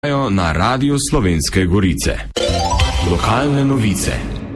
Na Radiu Slovenske Gorice. Lokalne novice.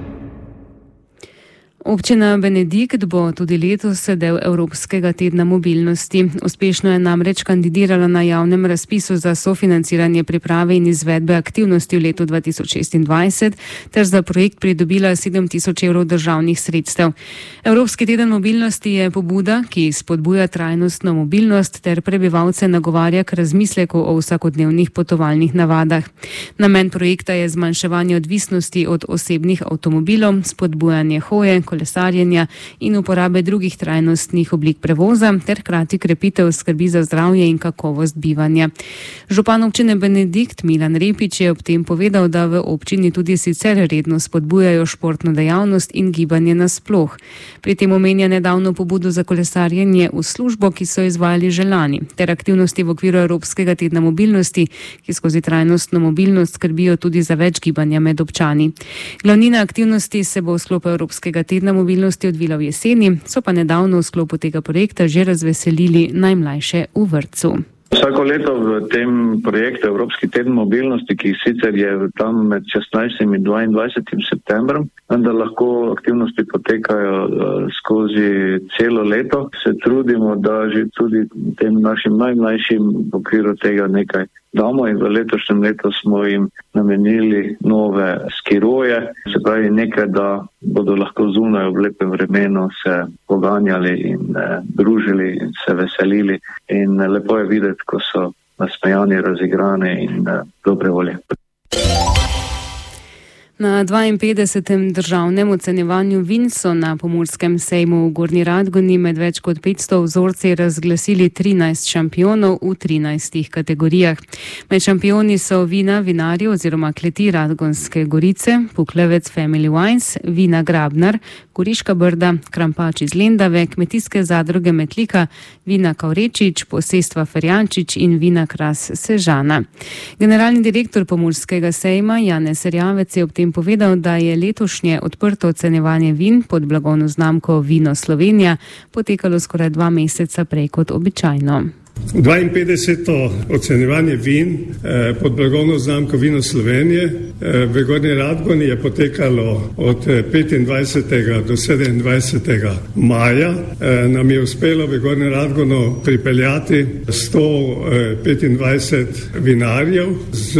Občina Benedikt bo tudi letos del Evropskega tedna mobilnosti. Uspešno je namreč kandidirala na javnem razpisu za sofinanciranje priprave in izvedbe aktivnosti v letu 2026 ter za projekt pridobila 7.000 evrov državnih sredstev. Evropski teden mobilnosti je pobuda, ki spodbuja trajnostno mobilnost ter prebivalce nagovarja k razmisleku o vsakodnevnih potovalnih navadah. Namen projekta je zmanjševanje odvisnosti od osebnih avtomobilov, spodbujanje hoje, kolesarjenja in uporabe drugih trajnostnih oblik prevoza ter hkrati krepitev skrbi za zdravje in kakovost bivanja. Župan občine Benedikt Milan Repič je ob tem povedal, da v občini tudi sicer redno spodbujajo športno dejavnost in gibanje nasploh. Pri tem omenja nedavno pobudo za kolesarjenje v službo, ki so izvajali že lani, ter aktivnosti v okviru Evropskega tedna mobilnosti, ki skozi trajnostno mobilnost skrbijo tudi za več gibanja med občani. Glavnina aktivnosti se bo v sklopu Evropskega tedna mobilnosti odvila v jeseni, so pa nedavno v sklopu tega projekta že razveselili najmlajše v vrtcu. Vsako leto v tem projektu Evropski teden mobilnosti, ki sicer je tam med 16. in 22. septembrom, vendar lahko aktivnosti potekajo skozi celo leto, se trudimo, da že tudi tem našim najmlajšim v okviru tega nekaj damo in v letošnjem letu smo jim namenili nove skiroje, se pravi nekaj, da bodo lahko zunaj v lepem vremenu se poganjali in družili in se veselili in lepo je videti, ko so nasmejani, razigrani in dobre volje. Na 52. državnem ocenjevanju vin so na Pomurskem sejmu v Gornji Radgoni med več kot 500 vzorci razglasili 13 šampionov v 13 kategorijah. Med šampioni so vina vinarjev oziroma kleti Radgonske Gorice, Puklevec Family Wines, vina Grabnar, Goriška Brda, Krampač iz Lendave, kmetijske zadruge Metlika, vina Kavrečič, posestva Ferjančič in vina Kras Sežana. Generalni direktor Pomurskega sejma Janez Erjavec je ob tem povedal, da je letošnje odprto ocenjevanje vin pod blagovno znamko Vino Slovenija potekalo skoraj 2 meseca prej kot običajno. 52. ocenjevanje vin pod blagovno znamko Vino Slovenije v Gornji Radgoni je potekalo od 25. do 27. maja. Nam je uspelo v Gornji Radgono pripeljati 125 vinarjev z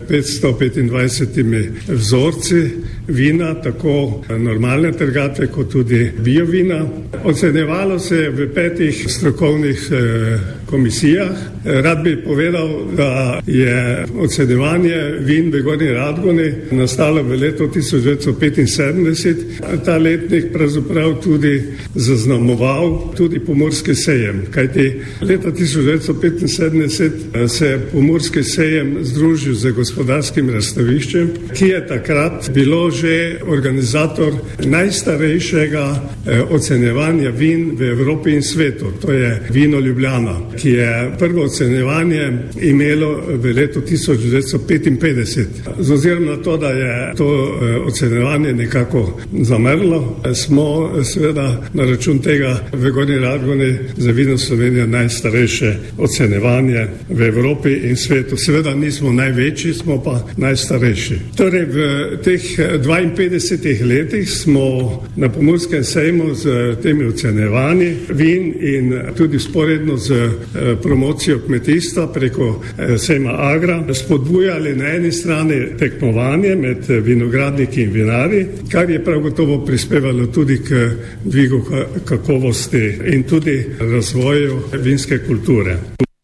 525 vzorci vina, tako normalne trgatve kot tudi biovina. Ocenjevalo se je v 5 strokovnih komisijah. Rad bi povedal, da je ocenjevanje vin v Gornji Radgoni nastalo v letu 1975. Ta letnik pravzaprav tudi zaznamoval tudi Pomurski sejem, kajti leta 1975 se je Pomurski sejem združil z gospodarskim razstaviščem, ki je takrat bilo že organizator najstarejšega ocenjevanja vin v Evropi in svetu. To je Vino Ljubljana, ki je prvo ocenjevanje imelo v letu 1955. Z ozirom na to, da je to ocenjevanje nekako zamrlo, smo seveda na račun tega v Gornji Radgoni za Vino Slovenija najstarejše ocenjevanje v Evropi in svetu. Seveda nismo največji, smo pa najstarejši. Torej v teh 52 letih smo na Pomurskem sejmu z temi ocenjevanji vin in tudi sporedno z promocijo kmetijstva preko sejma Agra spodbujali na eni strani tekmovanje med vinogradniki in vinarji, kar je prav gotovo prispevalo tudi k dvigu kakovosti in tudi razvoju vinske kulture.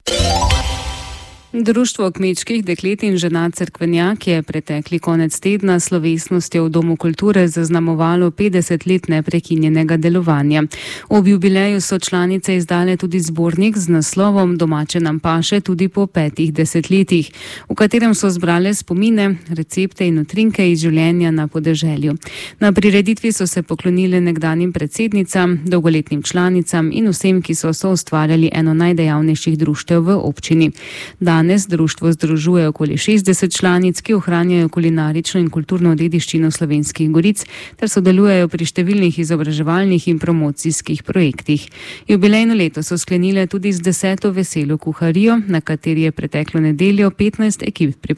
Društvo kmečkih deklet in žena Cerkvenjak je pretekli konec tedna slovesnostjo v Domu kulture zaznamovalo 50 let neprekinjenega delovanja. Ob jubileju so članice izdale tudi zbornik z naslovom Domače nam paše tudi po 5 desetletjih, v katerem so zbrale spomine, recepte in utrinke iz življenja na podeželju. Na prireditvi so se poklonile nekdanjim predsednicam, dolgoletnim članicam in vsem, ki so soustvarjali eno najdejavnejših društev v občini. Danes Danes društvo združuje okoli 60 članic, ki ohranjajo kulinarično in kulturno dediščino Slovenskih Goric ter sodelujejo pri številnih izobraževalnih in promocijskih projektih. Jubilejno leto so sklenile tudi z 10. veselo kuharijo, na kateri je preteklo nedeljo 15 ekip